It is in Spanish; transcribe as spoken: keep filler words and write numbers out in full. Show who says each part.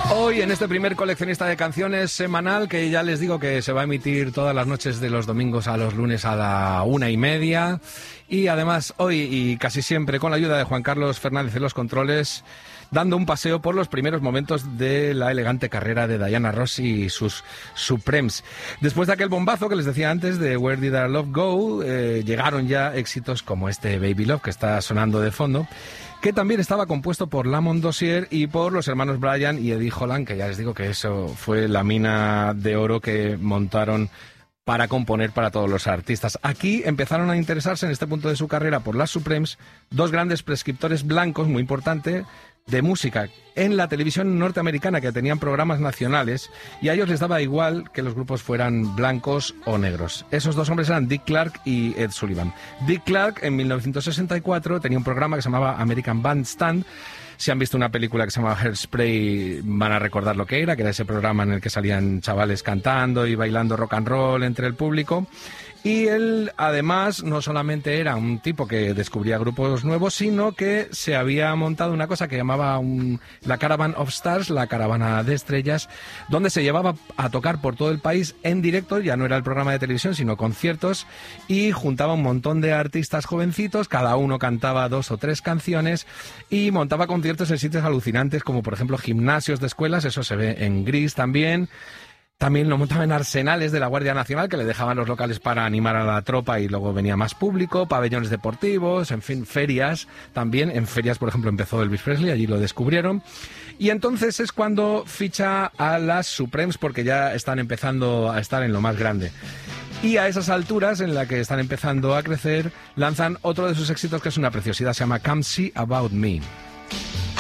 Speaker 1: Hoy en este primer coleccionista de canciones semanal, que ya les digo que se va a emitir todas las noches de los domingos a los lunes a la una y media, y además hoy y casi siempre con la ayuda de Juan Carlos Fernández en los controles, dando un paseo por los primeros momentos de la elegante carrera de Diana Ross y sus Supremes. Después de aquel bombazo que les decía antes de Where Did Our Love Go, eh, llegaron ya éxitos como este Baby Love que está sonando de fondo, que también estaba compuesto por Lamont Dozier y por los hermanos Brian y Eddie Holland, que ya les digo que eso fue la mina de oro que montaron para componer para todos los artistas. Aquí empezaron a interesarse en este punto de su carrera por las Supremes, dos grandes prescriptores blancos, muy importante, de música en la televisión norteamericana, que tenían programas nacionales, y a ellos les daba igual que los grupos fueran blancos o negros. Esos dos hombres eran Dick Clark y Ed Sullivan. Dick Clark en mil novecientos sesenta y cuatro tenía un programa que se llamaba American Bandstand. Si han visto una película que se llamaba Hairspray van a recordar lo que era, que era ese programa en el que salían chavales cantando y bailando rock and roll entre el público. Y él, además, no solamente era un tipo que descubría grupos nuevos, sino que se había montado una cosa que llamaba un, la Caravan of Stars, la caravana de estrellas, donde se llevaba a tocar por todo el país en directo, ya no era el programa de televisión, sino conciertos, y juntaba un montón de artistas jovencitos, cada uno cantaba dos o tres canciones, y montaba conciertos en sitios alucinantes, como por ejemplo gimnasios de escuelas, eso se ve en Grease también. También lo montaban en arsenales de la Guardia Nacional, que le dejaban los locales para animar a la tropa y luego venía más público, pabellones deportivos, en fin, ferias también. En ferias, por ejemplo, empezó Elvis Presley, allí lo descubrieron. Y entonces es cuando ficha a las Supremes, porque ya están empezando a estar en lo más grande. Y a esas alturas, en la que están empezando a crecer, lanzan otro de sus éxitos que es una preciosidad, se llama Come See About Me.